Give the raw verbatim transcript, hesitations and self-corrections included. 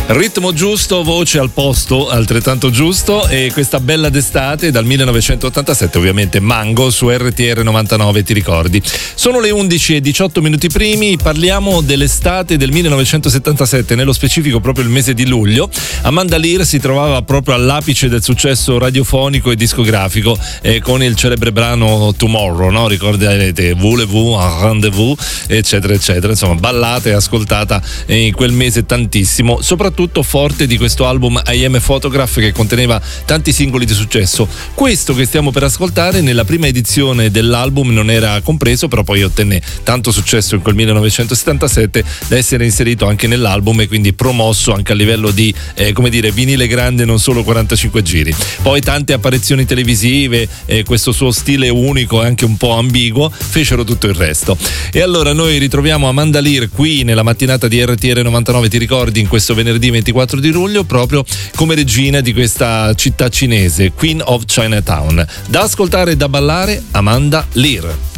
Ritmo giusto, voce al posto altrettanto giusto, e questa bella d'estate dal millenovecentottantasette, ovviamente Mango su R T R novantanove, ti ricordi. Sono le undici e diciotto minuti primi, parliamo dell'estate del millenovecentosettantasette, nello specifico proprio il mese di luglio. Amanda Lear si trovava proprio all'apice del successo radiofonico e discografico eh, con il celebre brano Tomorrow, no? Ricorderete Voulez-vous un rendez-vous, eccetera eccetera, insomma ballata e ascoltata in quel mese tantissimo, soprattutto forte di questo album I Am a Photograph, che conteneva tanti singoli di successo. Questo che stiamo per ascoltare nella prima edizione dell'album non era compreso, però poi ottenne tanto successo in quel millenovecentosettantasette da essere inserito anche nell'album e quindi promosso anche a livello di eh, come dire vinile grande, non solo quarantacinque giri. Poi tante apparizioni televisive e eh, questo suo stile unico e anche un po' ambiguo fecero tutto il resto. E allora noi ritroviamo Amanda Lear qui nella mattinata di R T R novantanove, ti ricordi, in questo venerdì ventiquattro di luglio, proprio come regina di questa città cinese, Queen of Chinatown. Da ascoltare e da ballare, Amanda Lear.